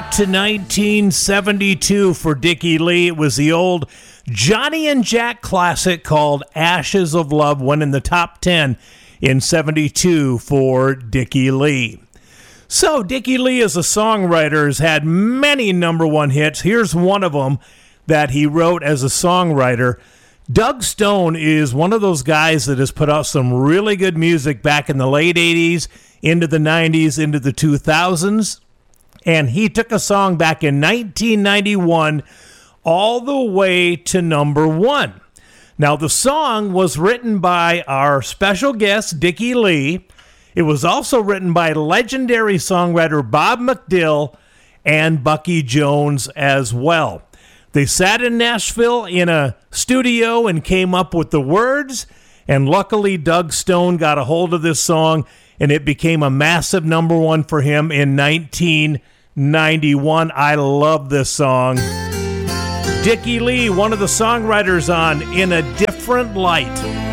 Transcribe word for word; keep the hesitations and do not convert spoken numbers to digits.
back to nineteen seventy-two for Dickie Lee. It was the old Johnny and Jack classic called Ashes of Love, went in the top ten in seventy-two for Dickie Lee. So Dickie Lee as a songwriter has had many number one hits. Here's one of them that he wrote as a songwriter. Doug Stone is one of those guys that has put out some really good music back in the late eighties, into the nineties, into the two thousands. And he took a song back in nineteen ninety-one all the way to number one. Now, the song was written by our special guest, Dickie Lee. It was also written by legendary songwriter Bob McDill and Bucky Jones as well. They sat in Nashville in a studio and came up with the words, and luckily Doug Stone got a hold of this song, and it became a massive number one for him in nineteen ninety-one. I love this song. Dickie Lee, one of the songwriters on In a Different Light.